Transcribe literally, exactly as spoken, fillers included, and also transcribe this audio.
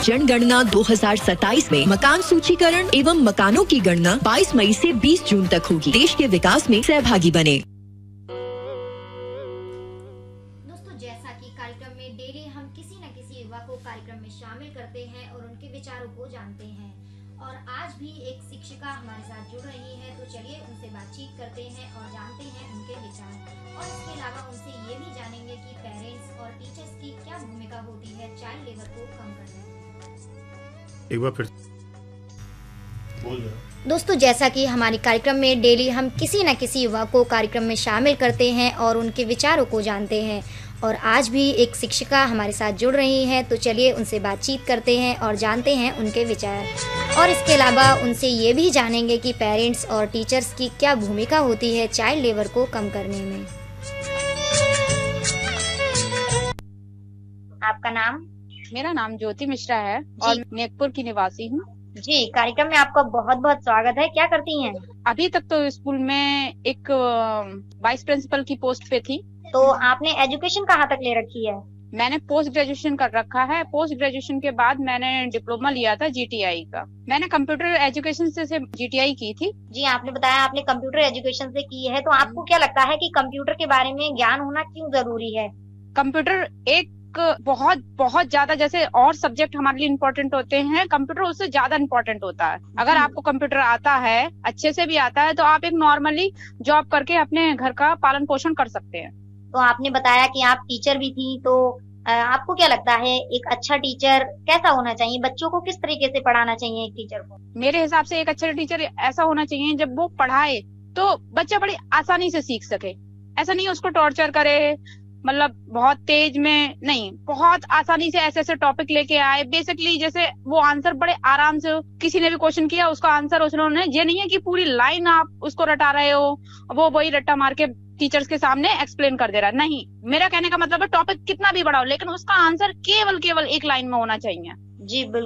जनगणना दो हज़ार सत्ताईस में मकान सूचीकरण एवं मकानों की गणना बाईस मई से बीस जून तक होगी। देश के विकास में सहभागी बने। दोस्तों, जैसा कि कार्यक्रम में डेली हम किसी न किसी युवा को कार्यक्रम में शामिल करते हैं और उनके विचारों को जानते हैं, और आज भी एक शिक्षिका हमारे साथ जुड़ रही है, तो चलिए उनसे बातचीत करते हैं और जानते हैं उनके विचार। और इसके अलावा उनसे ये भी जानेंगे कि पेरेंट्स और टीचर्स की क्या भूमिका होती है चाइल्ड लेबर को कम करने में। एक बार फिर बोल। दोस्तों, जैसा कि हमारे कार्यक्रम में डेली हम किसी न किसी युवा को कार्यक्रम में शामिल करते हैं और उनके विचारों को जानते हैं, और आज भी एक शिक्षिका हमारे साथ जुड़ रही हैं, तो चलिए उनसे बातचीत करते हैं और जानते हैं उनके विचार। और इसके अलावा उनसे ये भी जानेंगे कि पेरेंट्स और टीचर्स की क्या भूमिका होती है चाइल्ड लेबर को कम करने में। आपका नाम? मेरा नाम ज्योति मिश्रा है और नेकपुर की निवासी हूँ। जी, कार्यक्रम में आपका बहुत बहुत स्वागत है। क्या करती हैं? अभी तक तो स्कूल में एक वाइस प्रिंसिपल की पोस्ट पे थी। तो आपने एजुकेशन कहाँ तक ले रखी है? मैंने पोस्ट ग्रेजुएशन कर रखा है। पोस्ट ग्रेजुएशन के बाद मैंने डिप्लोमा लिया था जीटीआई का। मैंने कंप्यूटर एजुकेशन से, से जीटीआई की थी। जी, आपने बताया आपने कंप्यूटर एजुकेशन से की है, तो आपको क्या लगता है कि कंप्यूटर के बारे में ज्ञान होना क्यों जरूरी है? कंप्यूटर एक बहुत बहुत ज्यादा, जैसे और सब्जेक्ट हमारे लिए इम्पोर्टेंट होते हैं, कंप्यूटर उससे ज्यादा इम्पोर्टेंट होता है। अगर आपको कंप्यूटर आता है, अच्छे से भी आता है, तो आप एक नॉर्मली जॉब करके अपने घर का पालन पोषण कर सकते हैं। तो आपने बताया कि आप टीचर भी थी, तो आपको क्या लगता है एक अच्छा टीचर कैसा होना चाहिए? बच्चों को किस तरीके से पढ़ाना चाहिए एक टीचर को? मेरे हिसाब से एक अच्छा टीचर ऐसा होना चाहिए जब वो पढ़ाए तो बच्चा बड़ी आसानी से सीख सके। ऐसा नहीं उसको टॉर्चर करे, मतलब बहुत तेज में नहीं, बहुत आसानी से ऐसे ऐसे टॉपिक लेके आए। बेसिकली जैसे वो आंसर बड़े आराम से, किसी ने भी क्वेश्चन किया उसका आंसर उन्होंने, ये नहीं है कि पूरी लाइन आप उसको रटा रहे हो, वो वही रट्टा मार के टीचर्स के सामने एक्सप्लेन कर दे रहा है। नहीं, मेरा कहने का मतलब है टॉपिक कितना भी बड़ा हो, लेकिन उसका आंसर केवल केवल एक लाइन में होना चाहिए। जी बिल्कुल।